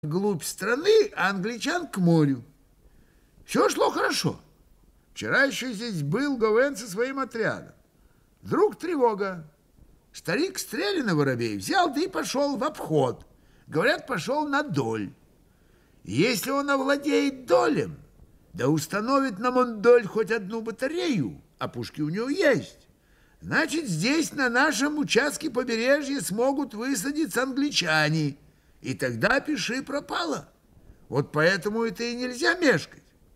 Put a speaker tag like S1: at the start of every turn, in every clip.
S1: вглубь страны, а англичан к морю. Все шло хорошо. Вчера еще здесь был Говен со своим отрядом. Вдруг тревога. Старик Стрелина воробей взял, да и пошел в обход. Говорят, пошел на Доль. Если он овладеет Долем, да установит на Мондоль хоть одну батарею, а пушки у него есть, значит, здесь, на нашем участке побережья, смогут высадиться англичане. И тогда пиши пропало. Вот поэтому это и нельзя мешкать.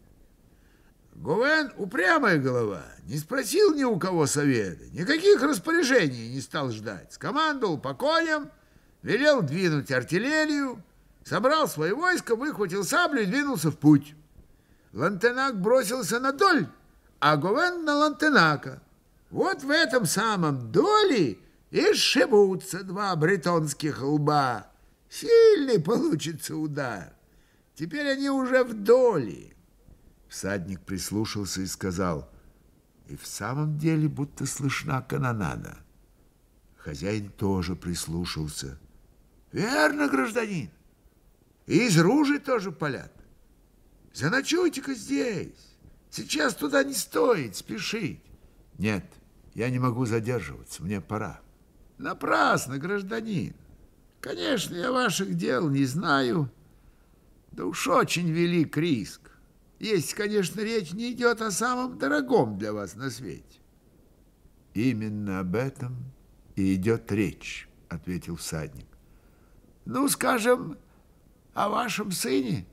S1: Говен упрямая голова, не спросил ни у кого совета, никаких распоряжений не стал ждать. Скомандовал по коням, велел двинуть артиллерию, собрал свои войска, выхватил саблю и двинулся в путь. Лантенак бросился на Доль, а Говен на Лантенака. Вот в этом самом Доле и сшибутся два бретонских лба. Сильный получится удар. Теперь они уже в Доле. Всадник прислушался и сказал: и в самом деле будто слышна канонада. Хозяин тоже прислушался. Верно, гражданин. И из ружей тоже палят. Заночуйте-ка здесь. Сейчас туда не стоит спешить. Нет, я не могу задерживаться, мне пора. Напрасно, гражданин. Конечно, я ваших дел не знаю. Да уж очень велик риск. Если, конечно, речь не идет о самом дорогом для вас на свете. Именно об этом и идет речь, ответил всадник. Ну, скажем, о вашем сыне.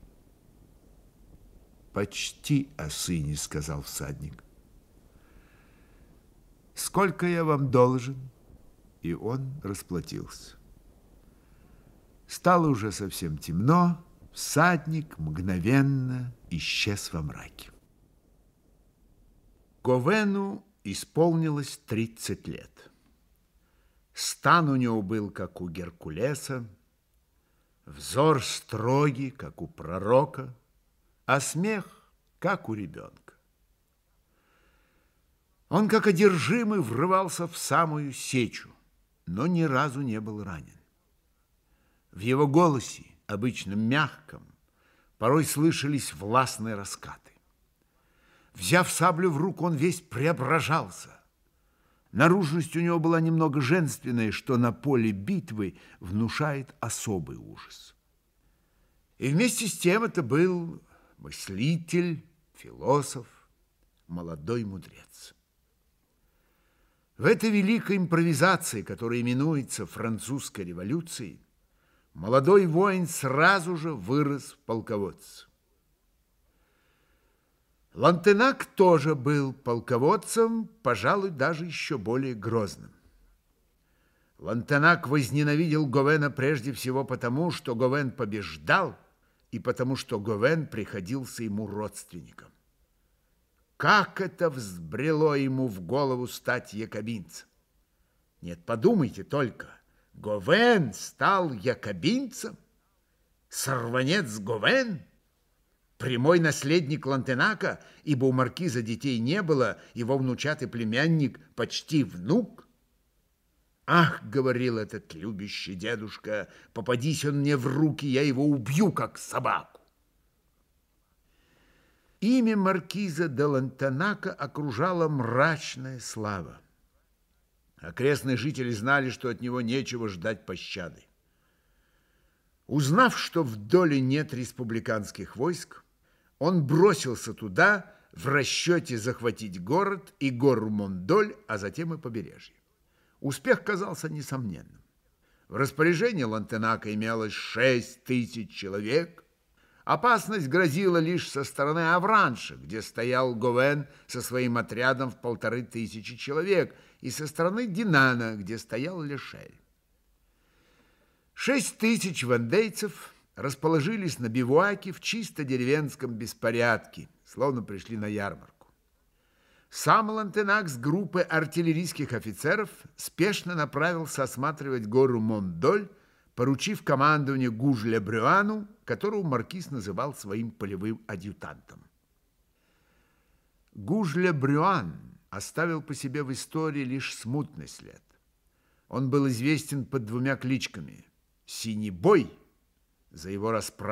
S1: Почти о сыне, сказал всадник. Сколько я вам должен? И он расплатился. Стало уже совсем темно. Всадник мгновенно исчез во мраке. Говену исполнилось 30 лет. Стан у него был, как у Геркулеса, взор строгий, как у пророка, а смех, как у ребенка. Он, как одержимый, врывался в самую сечу, но ни разу не был ранен. В его голосе, обычно мягком, порой слышались властные раскаты. Взяв саблю в руку, он весь преображался. Наружность у него была немного женственная, что на поле битвы внушает особый ужас. И вместе с тем это был мыслитель, философ, молодой мудрец. В этой великой импровизации, которая именуется французской революцией, молодой воин сразу же вырос в полководце. Лантенак тоже был полководцем, пожалуй, даже еще более грозным. Лантенак возненавидел Говена прежде всего потому, что Говен побеждал, и потому, что Говен приходился ему родственником. Как это взбрело ему в голову стать якобинцем? Нет, подумайте только, Говен стал якобинцем? Сорванец Говен? Прямой наследник Лантенака, ибо у маркиза детей не было, его внучатый племянник почти внук? Ах, говорил этот любящий дедушка, попадись он мне в руки, я его убью, как собаку. Имя маркиза де Лантенака окружала мрачная слава. Окрестные жители знали, что от него нечего ждать пощады. Узнав, что в Доле нет республиканских войск, он бросился туда в расчете захватить город и гору Мондоль, а затем и побережье. Успех казался несомненным. В распоряжении Лантенака имелось 6000 человек. Опасность грозила лишь со стороны Авранша, где стоял Говен со своим отрядом в 1500 человек, и со стороны Динана, где стоял Лешель. 6000 вандейцев расположились на бивуаке в чисто деревенском беспорядке, словно пришли на ярмарку. Сам Лантенак с группой артиллерийских офицеров спешно направился осматривать гору Мондоль, поручив командование Гуж-ле-Брюану, которого маркиз называл своим полевым адъютантом. Гуж-ле-Брюан оставил по себе в истории лишь смутный след. Он был известен под двумя кличками – Синий Бой, за его расправу.